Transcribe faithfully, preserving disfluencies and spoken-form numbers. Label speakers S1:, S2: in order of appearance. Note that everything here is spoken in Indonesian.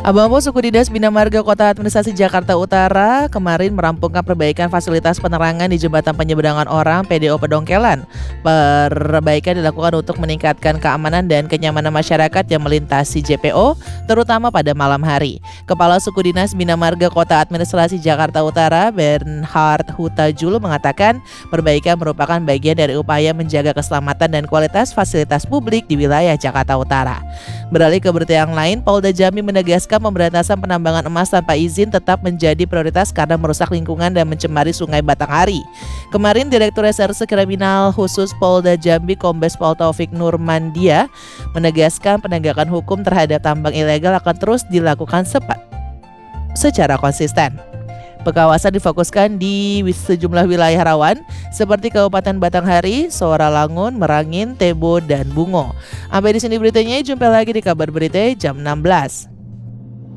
S1: Abu-abu Suku Dinas Bina Marga Kota Administrasi Jakarta Utara kemarin merampungkan perbaikan fasilitas penerangan di jembatan penyeberangan orang P D O Pedongkelan. Perbaikan dilakukan untuk meningkatkan keamanan dan kenyamanan masyarakat yang melintasi J P O, terutama pada malam hari. Kepala Suku Dinas Bina Marga Kota Administrasi Jakarta Utara, Bernhard Huta-Julu mengatakan perbaikan merupakan bagian dari upaya menjaga keselamatan dan kualitas fasilitas publik di wilayah Jakarta Utara. Beralih ke berita yang lain, Polda Jambi menegaskan pemberantasan penambangan emas tanpa izin tetap menjadi prioritas karena merusak lingkungan dan mencemari Sungai Batanghari. Kemarin Direktur Reserse Kriminal Khusus Polda Jambi Kombes Pol Taufik Nurmandia menegaskan penegakan hukum terhadap tambang ilegal akan terus dilakukan sepat secara konsisten. Pengawasan difokuskan di sejumlah wilayah rawan seperti Kabupaten Batanghari, Soralangun, Merangin, Tebo, dan Bungo. Sampai di sini beritanya, jumpa lagi di kabar berita jam enam belas.